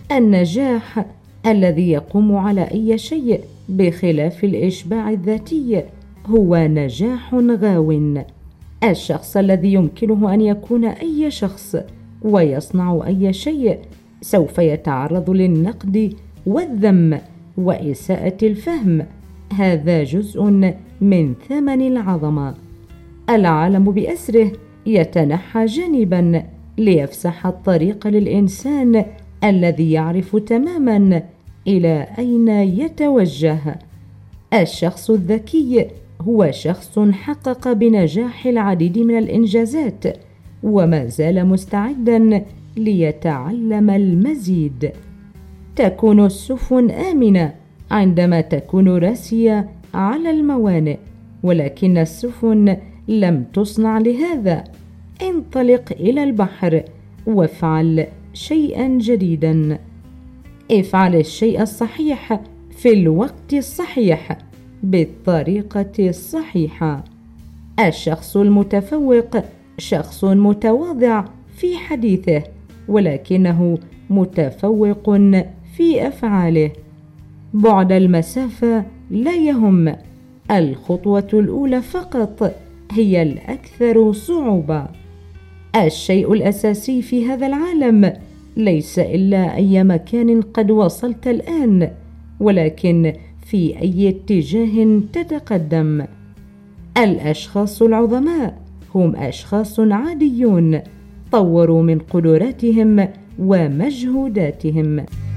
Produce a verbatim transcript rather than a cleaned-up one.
النجاح الذي يقوم على أي شيء بخلاف الإشباع الذاتي هو نجاح غاو. الشخص الذي يمكنه أن يكون أي شخص ويصنع أي شيء سوف يتعرض للنقد والذم وإساءة الفهم. هذا جزء من ثمن العظمة. العالم بأسره يتنحى جانبا ليفسح الطريق للإنسان الذي يعرف تماما إلى أين يتوجه. الشخص الذكي هو شخص حقق بنجاح العديد من الإنجازات وما زال مستعدا ليتعلم المزيد. تكون السفن آمنة عندما تكون راسية على الموانئ، ولكن السفن لم تصنع لهذا. انطلق إلى البحر وافعل شيئا جديدا. افعل الشيء الصحيح في الوقت الصحيح بالطريقة الصحيحة. الشخص المتفوق شخص متواضع في حديثه، ولكنه متفوق في أفعاله. بعد المسافة لا يهم، الخطوة الأولى فقط هي الأكثر صعوبة. الشيء الأساسي في هذا العالم ليس إلا أي مكان قد وصلت الآن، ولكن في أي اتجاه تتقدم. الأشخاص العظماء هم أشخاص عاديون طوروا من قدراتهم ومجهوداتهم.